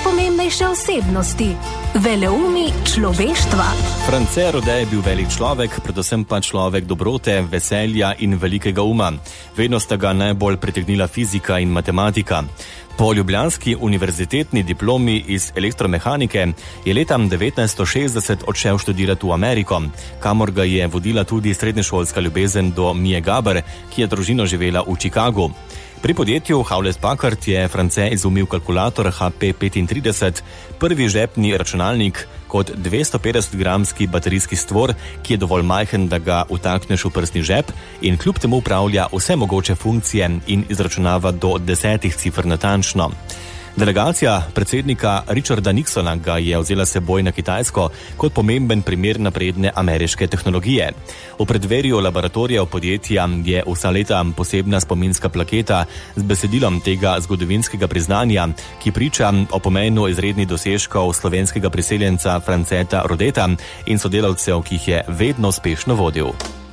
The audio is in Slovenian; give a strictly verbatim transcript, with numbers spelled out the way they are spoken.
najpomembnejše osebnosti, veleumi človeštva. France Rodet je bil velik človek, predvsem pa človek dobrote, veselja in velikega uma. Vedno sta ga najbolj pritegnila fizika in matematika. Po ljubljanski univerzitetni diplomi iz elektromehanike je leta devetnajststo šestdeset odšel študirati v Ameriko, kamor ga je vodila tudi srednješolska ljubezen do Mije Gaber, ki je družino živela v Chicagu. Pri podjetju Hewlett Packard je France izumil kalkulator H P petintrideset, prvi žepni računalnik kot dvestopetdesetgramski baterijski stvor, ki je dovolj majhen, da ga vtakneš v prsni žep in kljub temu upravlja vse mogoče funkcije in izračunava do desetih cifr natančno. Delegacija predsednika Richarda Nixona ga je vzela seboj na Kitajsko kot pomemben primer napredne ameriške tehnologije. V predverju laboratorijev podjetja je vsa leta posebna spominska plaketa z besedilom tega zgodovinskega priznanja, ki priča o pomenu izrednih dosežkov slovenskega priseljenca Franceta Rodeta in sodelavcev, ki jih je vedno uspešno vodil.